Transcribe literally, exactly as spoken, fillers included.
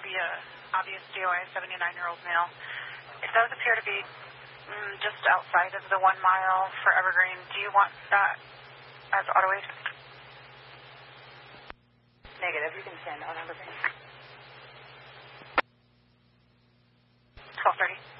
be a obvious D O I, seventy-nine-year-old male. It does appear to be mm, just outside of the one mile for Evergreen. Do you want that as auto aid? Negative. You can send on Evergreen. twelve thirty.